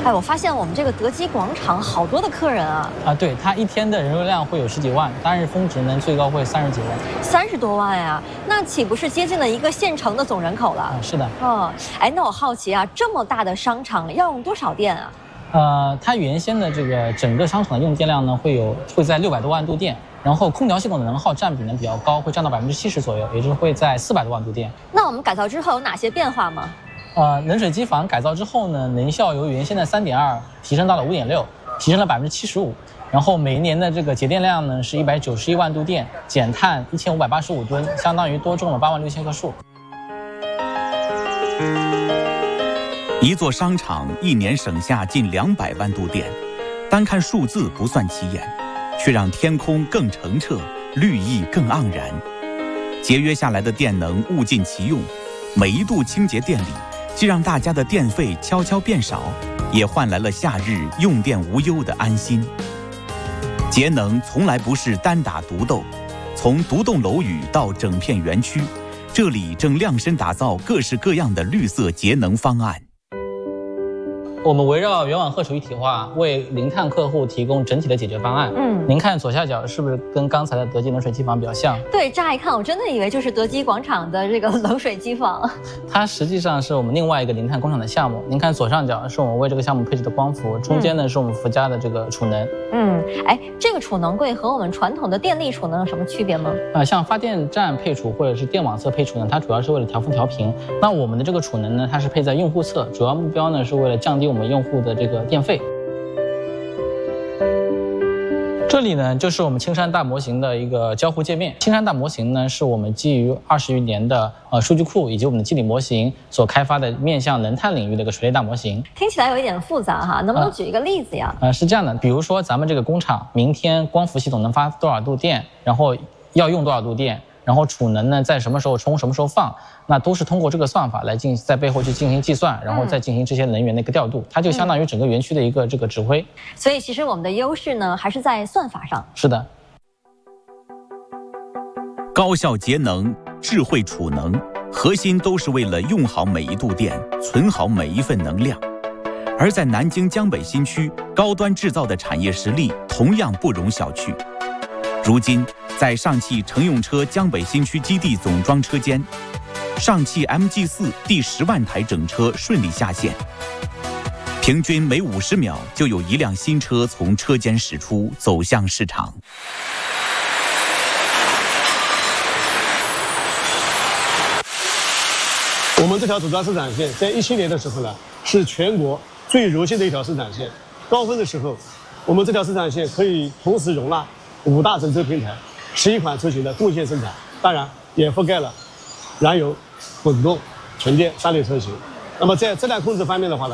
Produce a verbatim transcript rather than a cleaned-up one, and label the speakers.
Speaker 1: 哎，我发现我们这个德基广场好多的客人啊！
Speaker 2: 啊，对，它一天的人流量会有十几万，单日峰值呢最高会三十几万。
Speaker 1: 三十多万呀，那岂不是接近了一个县城的总人口了？
Speaker 2: 啊，是的。
Speaker 1: 哦，哎，那我好奇啊，这么大的商场要用多少电啊？
Speaker 2: 呃，它原先的这个整个商场的用电量呢，会有会在六百多万度电，然后空调系统的能耗占比呢比较高，会占到百分之七十左右，也就是会在四百多万度电。
Speaker 1: 那我们改造之后有哪些变化吗？
Speaker 2: 呃，冷水机房改造之后呢，能效由原先的三点二提升到了五点六，提升了百分之七十五。然后每一年的这个节电量呢是一百九十一万度电，减碳一千五百八十五吨，相当于多种了八万六千棵树。
Speaker 3: 一座商场一年省下近两百万度电，单看数字不算起眼，却让天空更澄澈，绿意更盎然。节约下来的电能物尽其用，每一度清洁电力，既让大家的电费悄悄变少，也换来了夏日用电无忧的安心。节能从来不是单打独斗，从独栋楼宇到整片园区，这里正量身打造各式各样的绿色节能方案。
Speaker 2: 我们围绕圆网荷储一体化，为零碳客户提供整体的解决方案。嗯，您看左下角是不是跟刚才的德基冷水机房比较像？
Speaker 1: 对，乍一看我真的以为就是德基广场的这个冷水机房。它
Speaker 2: 实际上是我们另外一个零碳工厂的项目。您看左上角是我们为这个项目配置的光伏，中间呢是我们附加的这个储能。
Speaker 1: 嗯，哎，这个储能柜和我们传统的电力储能有什么区别吗？
Speaker 2: 啊、呃，像发电站配储或者是电网侧配储呢，它主要是为了调峰调频。那我们的这个储能呢，它是配在用户侧，主要目标呢是为了降低我们用户的这个电费。这里呢就是我们青山大模型的一个交互界面。青山大模型呢是我们基于二十余年的呃数据库以及我们的机理模型所开发的面向能碳领域的一个垂类大模型。
Speaker 1: 听起来有一点复杂哈，能不能举一个例子呀？
Speaker 2: 呃，是这样的，比如说咱们这个工厂明天光伏系统能发多少度电，然后要用多少度电，然后储能呢在什么时候充什么时候放，那都是通过这个算法来进在背后去进行计算，然后再进行这些能源的一个调度，它就相当于整个园区的一个这个指挥。
Speaker 1: 所以其实我们的优势呢还是在算法上。
Speaker 2: 是的，
Speaker 3: 高效节能、智慧储能，核心都是为了用好每一度电，存好每一份能量。而在南京江北新区，高端制造的产业实力同样不容小觑。如今，在上汽乘用车江北新区基地总装车间，上汽 M G 四 第十万台整车顺利下线，平均每五十秒就有一辆新车从车间驶出，走向市场。
Speaker 4: 我们这条组装生产线在一七年的时候呢，是全国最柔性的一条生产线。高峰的时候，我们这条生产线可以同时容纳五大整车平台，十一款车型的共线生产，当然也覆盖了燃油、混动、纯电三类车型。那么在质量控制方面的话呢，